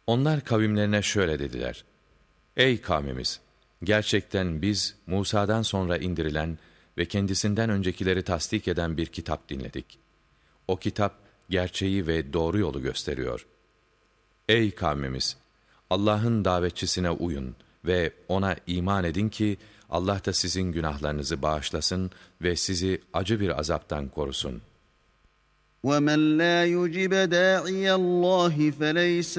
Onlar kavimlerine şöyle dediler: Ey kavmimiz! Gerçekten biz Musa'dan sonra indirilen ve kendisinden öncekileri tasdik eden bir kitap dinledik. O kitap gerçeği ve doğru yolu gösteriyor. Ey kavmimiz! Allah'ın davetçisine uyun ve ona iman edin ki Allah da sizin günahlarınızı bağışlasın ve sizi acı bir azaptan korusun. وَمَنْ لَا يُجِبَ دَاعِيَ اللّٰهِ فَلَيْسَ